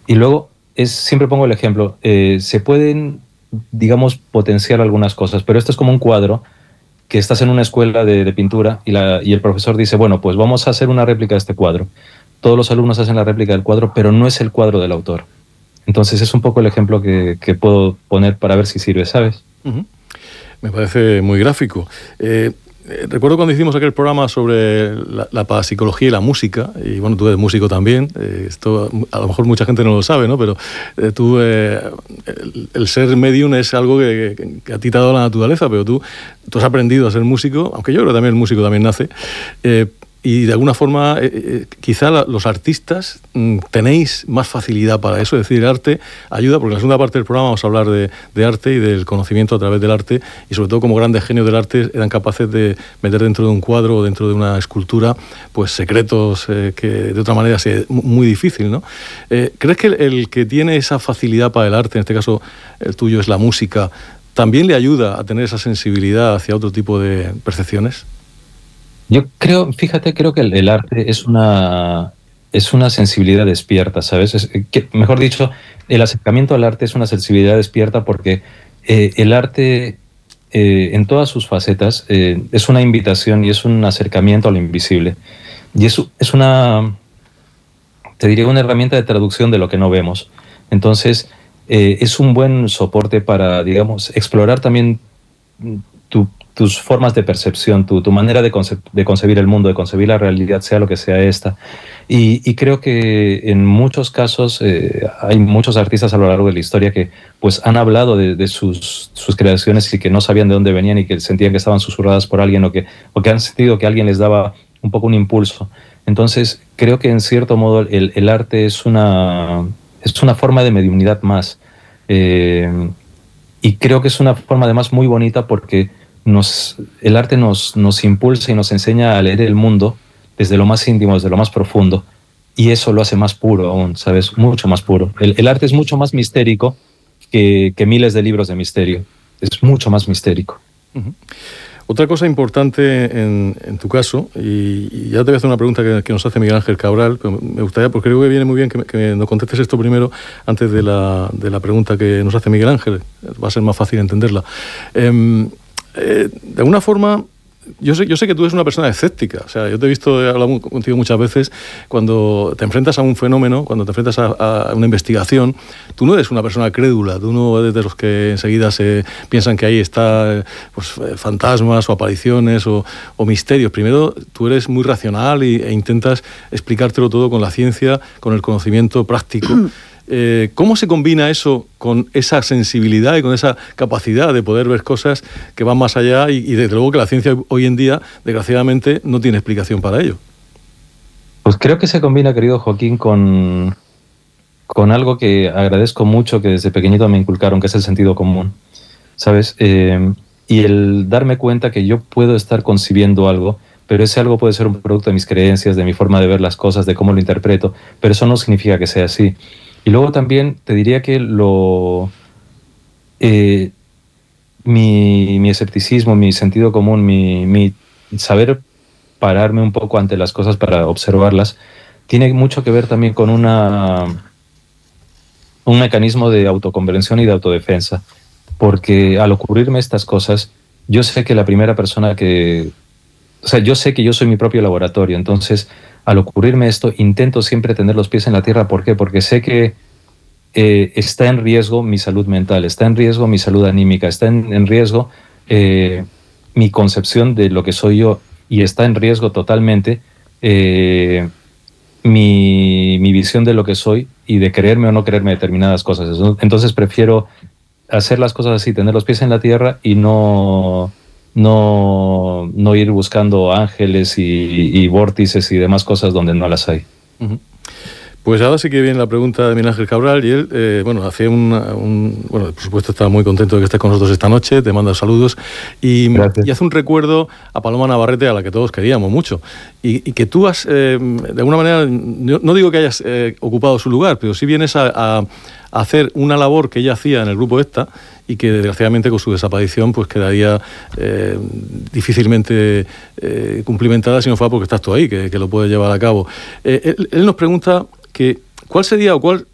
Y luego, siempre pongo el ejemplo, se pueden, digamos, potenciar algunas cosas, pero esto es como un cuadro que estás en una escuela de pintura y el profesor dice, bueno, pues vamos a hacer una réplica de este cuadro. Todos los alumnos hacen la réplica del cuadro, pero no es el cuadro del autor. Entonces es un poco el ejemplo que puedo poner para ver si sirve, ¿sabes? Uh-huh. Me parece muy gráfico. Recuerdo cuando hicimos aquel programa sobre la parapsicología y la música, y bueno, tú eres músico también, esto a lo mejor mucha gente no lo sabe, ¿no? Pero el ser medium es algo que a ti te ha dado la naturaleza, pero tú has aprendido a ser músico, aunque yo creo que también el músico también nace, y de alguna forma quizá los artistas tenéis más facilidad para eso, es decir, el arte ayuda, porque en la segunda parte del programa vamos a hablar de arte y del conocimiento a través del arte, y sobre todo como grandes genios del arte eran capaces de meter dentro de un cuadro o dentro de una escultura pues secretos que de otra manera es muy difícil, ¿no? ¿Crees que el que tiene esa facilidad para el arte, en este caso el tuyo es la música, también le ayuda a tener esa sensibilidad hacia otro tipo de percepciones? Yo creo que el arte es una sensibilidad despierta, ¿sabes? Mejor dicho, el acercamiento al arte es una sensibilidad despierta porque el arte, en todas sus facetas, es una invitación y es un acercamiento a lo invisible. Y es te diría, una herramienta de traducción de lo que no vemos. Entonces, es un buen soporte para, digamos, explorar también tus formas de percepción, tu manera de concebir el mundo, de concebir la realidad, sea lo que sea esta. Y creo que en muchos casos hay muchos artistas a lo largo de la historia que pues han hablado de sus creaciones y que no sabían de dónde venían y que sentían que estaban susurradas por alguien o que han sentido que alguien les daba un poco un impulso. Entonces creo que en cierto modo el arte es una forma de mediunidad más. Y creo que es una forma además muy bonita porque el arte nos impulsa y nos enseña a leer el mundo desde lo más íntimo, desde lo más profundo, y eso lo hace más puro aún, ¿sabes? Mucho más puro. El arte es mucho más mistérico que miles de libros de misterio. Es mucho más mistérico. Uh-huh. Otra cosa importante en tu caso, y ya te voy a hacer una pregunta que nos hace Miguel Ángel Cabral, pero me gustaría, porque creo que viene muy bien que nos contestes esto primero antes de la pregunta que nos hace Miguel Ángel, va a ser más fácil entenderla. De alguna forma, yo sé que tú eres una persona escéptica, o sea, yo te he visto, he hablado contigo muchas veces, cuando te enfrentas a un fenómeno, cuando te enfrentas a una investigación, tú no eres una persona crédula, tú no eres de los que enseguida se piensan que ahí está pues, fantasmas o apariciones o misterios. Primero, tú eres muy racional e intentas explicártelo todo con la ciencia, con el conocimiento práctico. ¿Cómo se combina eso con esa sensibilidad y con esa capacidad de poder ver cosas que van más allá y desde luego que la ciencia hoy en día, desgraciadamente, no tiene explicación para ello? Pues creo que se combina, querido Joaquín, con algo que agradezco mucho que desde pequeñito me inculcaron, que es el sentido común, ¿sabes? Y el darme cuenta que yo puedo estar concibiendo algo, pero ese algo puede ser un producto de mis creencias, de mi forma de ver las cosas, de cómo lo interpreto, pero eso no significa que sea así. Y luego también te diría que mi escepticismo, mi sentido común, mi saber pararme un poco ante las cosas para observarlas, tiene mucho que ver también con un mecanismo de autoconvención y de autodefensa. Porque al ocurrirme estas cosas, yo sé que la primera persona yo sé que yo soy mi propio laboratorio, entonces al ocurrirme esto intento siempre tener los pies en la tierra. ¿Por qué? Porque sé que está en riesgo mi salud mental, está en riesgo mi salud anímica, está en riesgo mi concepción de lo que soy yo, y está en riesgo totalmente mi visión de lo que soy y de creerme o no creerme determinadas cosas. Entonces prefiero hacer las cosas así, tener los pies en la tierra y no ir buscando ángeles y vórtices y demás cosas donde no las hay. Uh-huh. Pues ahora sí que viene la pregunta de Miguel Ángel Cabral y él, hacía bueno, por supuesto está muy contento de que estés con nosotros esta noche, te manda saludos y hace un recuerdo a Paloma Navarrete, a la que todos queríamos mucho, y que tú has, de alguna manera, no digo que hayas ocupado su lugar, pero sí vienes a hacer una labor que ella hacía en el grupo ESTA y que desgraciadamente con su desaparición pues quedaría difícilmente cumplimentada si no fuera porque estás tú ahí, que lo puedes llevar a cabo. Él nos pregunta que cuál sería o cuál